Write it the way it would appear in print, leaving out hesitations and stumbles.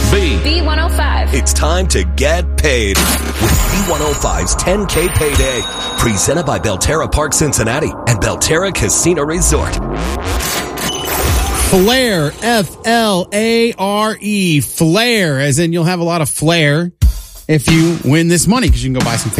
B105. It's time to get paid with B105's 10K Payday. Presented by Belterra Park Cincinnati and Belterra Casino Resort. Flair, F-L-A-R-E. Flair, as in you'll have a lot of flair if you win this money, because you can go buy some